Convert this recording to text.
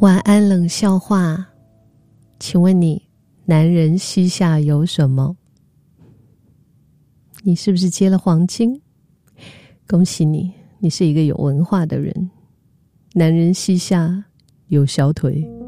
晚安冷笑话，请问你男人膝下有什么？你是不是接了黄金？恭喜你，你是一个有文化的人。男人膝下有小腿。